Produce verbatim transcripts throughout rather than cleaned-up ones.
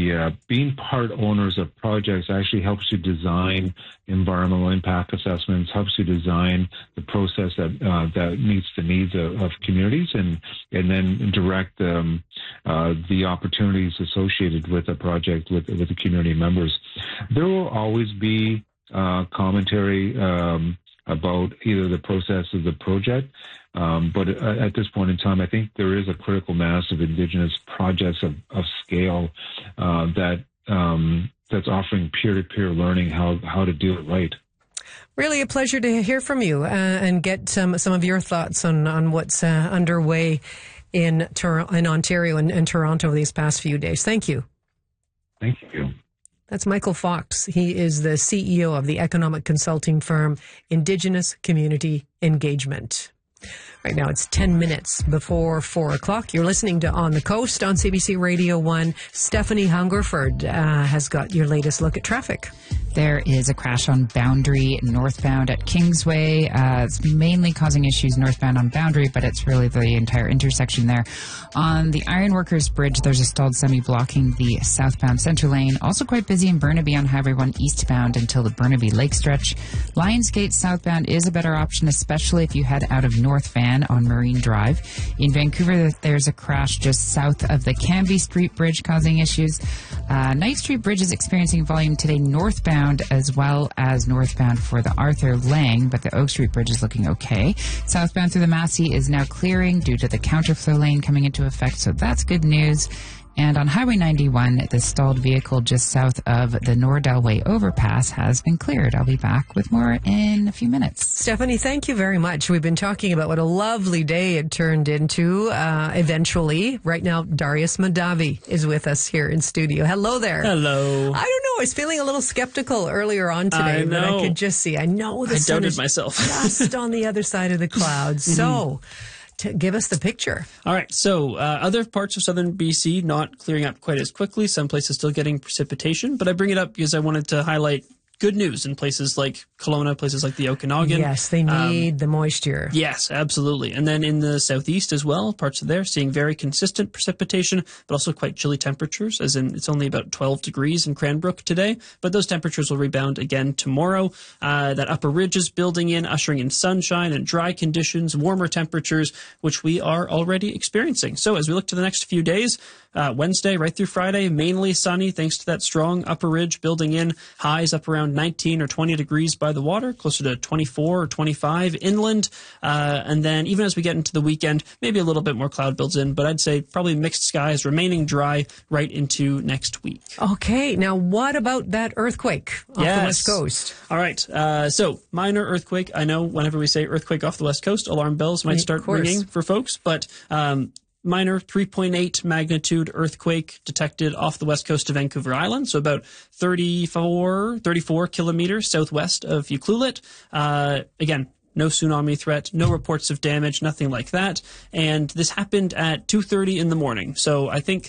the uh, being part owners of projects actually helps you design environmental impact assessments, helps you design the process that uh, that meets the needs of, of communities, and and then direct um, uh, the opportunities associated with a project with with the community members. There will always be uh, commentary um, about either the process of the project. Um, but at this point in time, I think there is a critical mass of Indigenous projects of, of scale uh, that um, that's offering peer-to-peer learning how how to do it right. Really a pleasure to hear from you uh, and get some some of your thoughts on on what's uh, underway in Tor- in Ontario and, and Toronto these past few days. Thank you. Thank you. That's Michael Fox. He is the C E O of the economic consulting firm Indigenous Community Engagement. Right now it's ten minutes before four o'clock. You're listening to On the Coast on C B C Radio one. Stephanie Hungerford uh, has got your latest look at traffic. There is a crash on Boundary northbound at Kingsway. Uh, it's mainly causing issues northbound on Boundary, but it's really the entire intersection there. On the Ironworkers Bridge, there's a stalled semi blocking the southbound center lane. Also quite busy in Burnaby on Highway one eastbound until the Burnaby Lake stretch. Lionsgate southbound is a better option, especially if you head out of North Van on Marine Drive. In Vancouver, there's a crash just south of the Cambie Street Bridge causing issues. Uh, Knight Street Bridge is experiencing volume today northbound as well as northbound for the Arthur Lang, but the Oak Street Bridge is looking okay. Southbound through the Massey is now clearing due to the counterflow lane coming into effect, so that's good news. And on Highway ninety-one, the stalled vehicle just south of the Nordelway overpass has been cleared. I'll be back with more in a few minutes. Stephanie, thank you very much. We've been talking about what a lovely day it turned into uh, eventually. Right now, Darius Mahdavi is with us here in studio. Hello there. Hello. I don't know. I was feeling a little skeptical earlier on today, I but know. I could just see. I know the I sun doubted is myself. just on the other side of the clouds. So... To give us the picture. All right. So uh, other parts of southern B C not clearing up quite as quickly. Some places still getting precipitation. But I bring it up because I wanted to highlight good news in places like Kelowna, places like the Okanagan. Yes, they need um, the moisture. Yes, absolutely. And then in the southeast as well, parts of there seeing very consistent precipitation, but also quite chilly temperatures, as in it's only about twelve degrees in Cranbrook today. But those temperatures will rebound again tomorrow. Uh, that upper ridge is building in, ushering in sunshine and dry conditions, warmer temperatures, which we are already experiencing. So as we look to the next few days, uh, Wednesday right through Friday, mainly sunny thanks to that strong upper ridge building in, highs up around nineteen or twenty degrees by the water, closer to twenty-four or twenty-five inland. Uh, and then even as we get into the weekend, maybe a little bit more cloud builds in, but I'd say probably mixed skies remaining dry right into next week. Okay. Now, what about that earthquake off yes. the West Coast? All right. Uh, so minor earthquake. I know whenever we say earthquake off the West Coast, alarm bells might start ringing for folks, but um, minor three point eight magnitude earthquake detected off the west coast of Vancouver Island, so about thirty-four, thirty-four kilometers southwest of Ucluelet. Uh, again, no tsunami threat, no reports of damage, nothing like that. And this happened at two thirty in the morning. So I think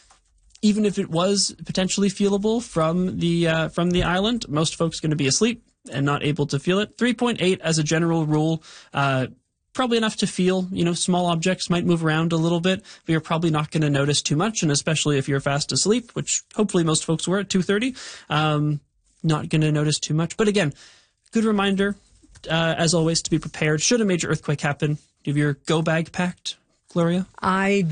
even if it was potentially feelable from the uh, from the island, most folks are going to be asleep and not able to feel it. three point eight as a general rule. Uh, Probably enough to feel, you know, small objects might move around a little bit, but you're probably not going to notice too much, and especially if you're fast asleep, which hopefully most folks were at two thirty, um, not going to notice too much. But again, good reminder, uh, as always, to be prepared. Should a major earthquake happen, do you have your go bag packed, Gloria? I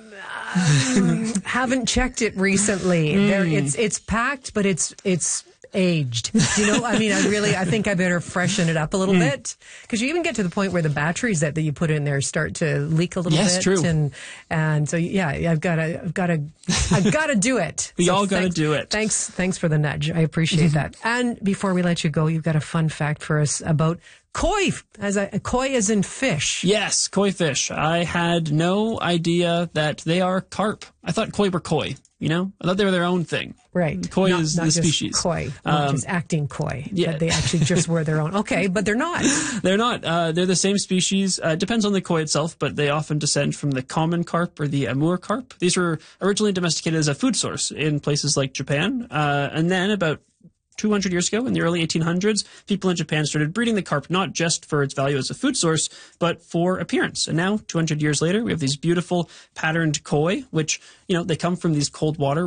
uh, haven't checked it recently. Mm. There, it's it's packed, but it's it's. aged. You know, I mean, I really, I think I better freshen it up a little mm. bit, because you even get to the point where the batteries that, that you put in there start to leak a little yes, bit. True. And, and so, yeah, I've got to, I've got to, I've got to do it. We so all got to do it. Thanks. Thanks for the nudge. I appreciate that. And before we let you go, you've got a fun fact for us about koi, as a koi as in fish. Yes, koi fish. I had no idea that they are carp. I thought koi were koi. You know, I thought they were their own thing. Right. Koi not, is not the just species. Koi, not um, just acting koi. Yeah. But they actually just were their own. Okay, but they're not. They're not. Uh, they're the same species. Uh, it depends on the koi itself, but they often descend from the common carp or the Amur carp. These were originally domesticated as a food source in places like Japan. Uh, and then about two hundred years ago, in the early eighteen hundreds, people in Japan started breeding the carp not just for its value as a food source, but for appearance. And now, two hundred years later, we have these beautiful patterned koi, which, you know, they come from these cold water